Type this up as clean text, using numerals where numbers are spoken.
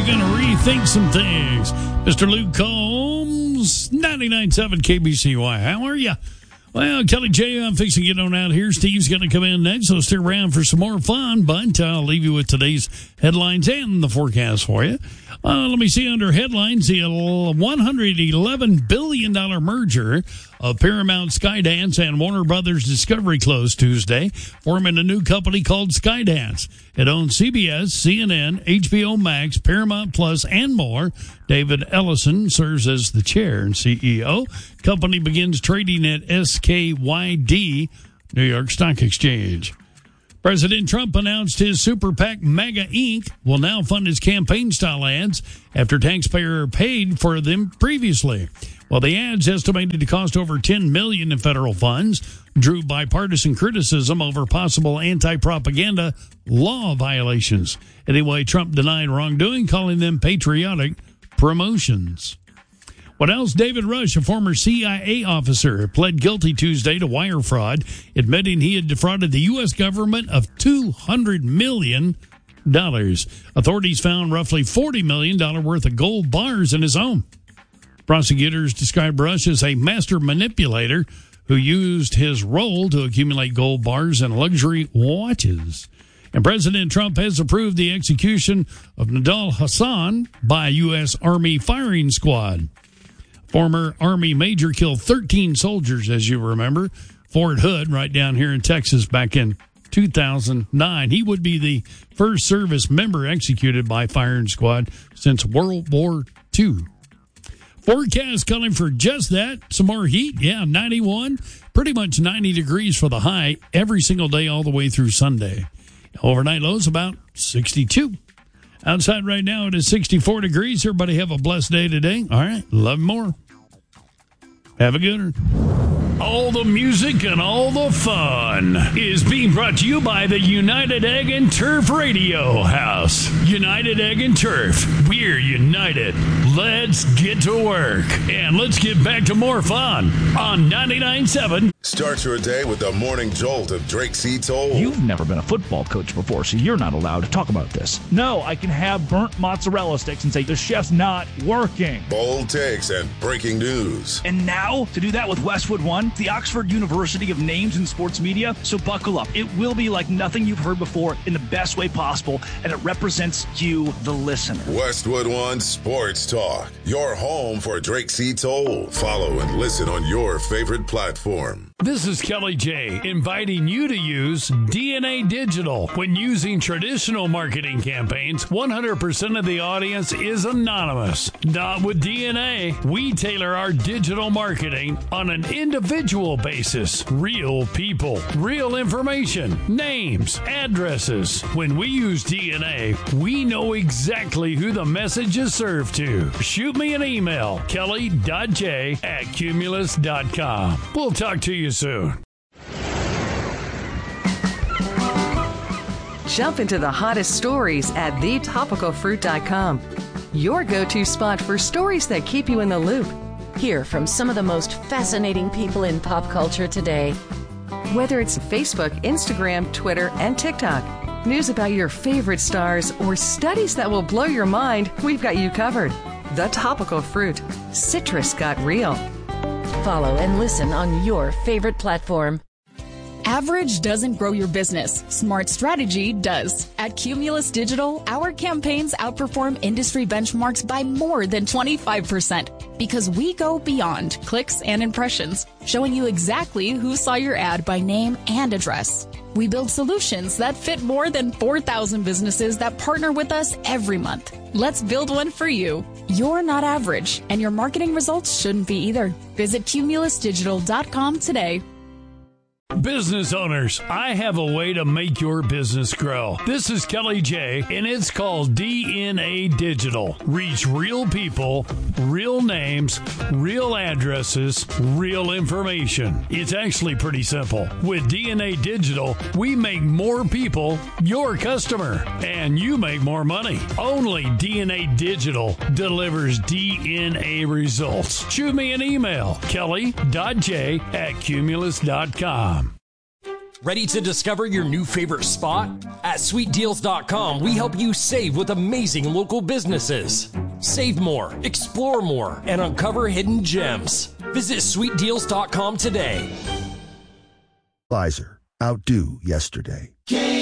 you're going to rethink some things. Mr. Luke Combs, 99.7 KBCY. How are you? Well, Kelly J, I'm fixing to get on out here. Steve's going to come in next, so stick around for some more fun. But I'll leave you with today's headlines and the forecast for you. Let me see under headlines, the $111 billion merger of Paramount Skydance and Warner Brothers Discovery closed Tuesday, forming a new company called Skydance. It owns CBS, CNN, HBO Max, Paramount Plus, and more. David Ellison serves as the chair and CEO. Company begins trading at SKYD, New York Stock Exchange. President Trump announced his super PAC MAGA Inc. will now fund his campaign-style ads after taxpayer paid for them previously. Well, the ads, estimated to cost over $10 million in federal funds, drew bipartisan criticism over possible anti-propaganda law violations. Anyway, Trump denied wrongdoing, calling them patriotic promotions. What else? David Rush, a former CIA officer, pled guilty Tuesday to wire fraud, admitting he had defrauded the U.S. government of $200 million. Authorities found roughly $40 million worth of gold bars in his home. Prosecutors described Rush as a master manipulator who used his role to accumulate gold bars and luxury watches. And President Trump has approved the execution of Nidal Hasan by U.S. Army firing squad. Former Army major killed 13 soldiers, as you remember. Fort Hood, right down here in Texas, back in 2009. He would be the first service member executed by firing squad since World War II. Forecast calling for just that. Some more heat. Yeah, 91. Pretty much 90 degrees for the high every single day all the way through Sunday. Overnight lows about 62. Outside right now it is 64 degrees. Everybody have a blessed day today. All right. Love more. Have a good one. All the music and all the fun is being brought to you by the United Egg and Turf Radio House. United Egg and Turf. We're united. Let's get to work. And let's get back to more fun on 99.7. Start your day with the morning jolt of Drake C. Toll. You've never been a football coach before, so you're not allowed to talk about this. No, I can have burnt mozzarella sticks and say the chef's not working. Bold takes and breaking news. And now, to do that with Westwood One, the Oxford University of Names in Sports Media. So buckle up. It will be like nothing you've heard before in the best way possible, and it represents you, the listener. Westwood One Sports Talk. Your home for Drake C. Toll. Follow and listen on your favorite platform. This is Kelly J, inviting you to use DNA Digital. When using traditional marketing campaigns, 100% of the audience is anonymous. Not with DNA. We tailor our digital marketing on an individual basis. Real people, real information, names, addresses. When we use DNA, we know exactly who the message is served to. Shoot me an email, kelly.j@cumulus.com. We'll talk to you soon. Jump into the hottest stories at thetopicalfruit.com. Your go-to spot for stories that keep you in the loop. Hear from some of the most fascinating people in pop culture today. Whether it's Facebook, Instagram, Twitter, and TikTok, news about your favorite stars, or studies that will blow your mind, we've got you covered. The Topical Fruit. Citrus got real. Follow and listen on your favorite platform. Average doesn't grow your business. Smart strategy does. At Cumulus Digital, our campaigns outperform industry benchmarks by more than 25% because we go beyond clicks and impressions, showing you exactly who saw your ad by name and address. We build solutions that fit more than 4,000 businesses that partner with us every month. Let's build one for you. You're not average, and your marketing results shouldn't be either. Visit cumulusdigital.com today. Business owners, I have a way to make your business grow. This is Kelly J, and it's called DNA Digital. Reach real people, real names, real addresses, real information. It's actually pretty simple. With DNA Digital, we make more people your customer, and you make more money. Only DNA Digital delivers DNA results. Shoot me an email, kelly.j@cumulus.com. Ready to discover your new favorite spot? At SweetDeals.com, we help you save with amazing local businesses. Save more, explore more, and uncover hidden gems. Visit SweetDeals.com today. Pfizer, outdo yesterday.